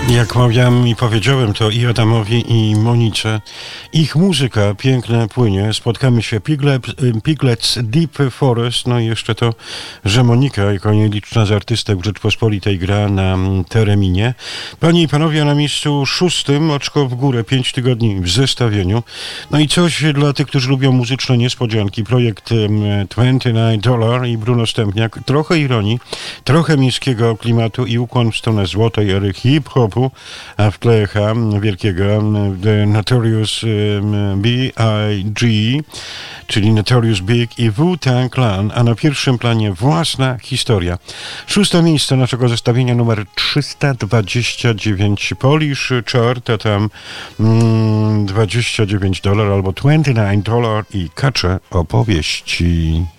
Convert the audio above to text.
Jak mawiam i powiedziałem to i Adamowi, i Monice, ich muzyka pięknie płynie. Spotkamy się Piglets Deep Forest, no i jeszcze to, że Monika, jako nieliczna z artystek Rzeczpospolitej, gra na tereminie. Panie i panowie, na miejscu 6, oczko w górę, 5 tygodni w zestawieniu. No i coś dla tych, którzy lubią muzyczne niespodzianki. Projekt $29 i Bruno Stępniak. Trochę ironii, trochę miejskiego klimatu i ukłon w stronę złotej ery hip-hopu, a w tle echa wielkiego The Notorious B.I.G., czyli Notorious Big i Wu-Tang Clan, a na pierwszym planie własna historia. 6. miejsce naszego zestawienia numer 329 Polish Chart, a tam $29 albo $29 i kacze opowieści.